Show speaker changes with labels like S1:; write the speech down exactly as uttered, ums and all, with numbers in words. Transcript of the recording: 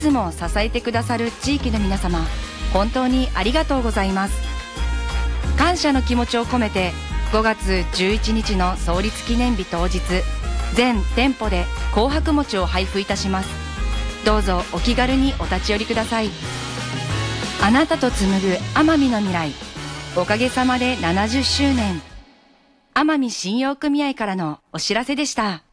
S1: つも支えてくださる地域の皆様、本当にありがとうございます。感謝の気持ちを込めて、ごがつじゅういちにちの創立記念日当日、全店舗で紅白餅を配布いたします。どうぞお気軽にお立ち寄りください。あなたと紡ぐ奄美の未来、おかげさまでななじゅっしゅうねん。奄美信用組合からのお知らせでした。